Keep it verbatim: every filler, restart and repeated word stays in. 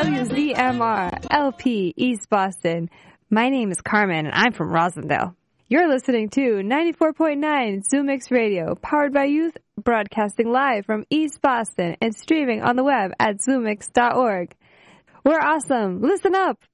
W Z M R L P East Boston. My name is Carmen, and I'm from Rosendale. You're listening to ninety-four point nine ZooMix Radio, powered by youth, broadcasting live from East Boston and streaming on the web at zoomix dot org. We're awesome. Listen up.